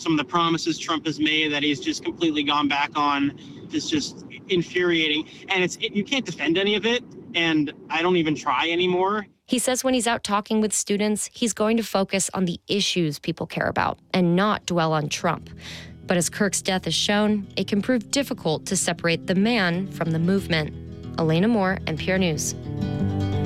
some of the promises Trump has made that he's just completely gone back on is just infuriating. And you can't defend any of it, and I don't even try anymore. He says when he's out talking with students, he's going to focus on the issues people care about and not dwell on Trump. But as Kirk's death has shown, it can prove difficult to separate the man from the movement. Elena Moore, NPR News.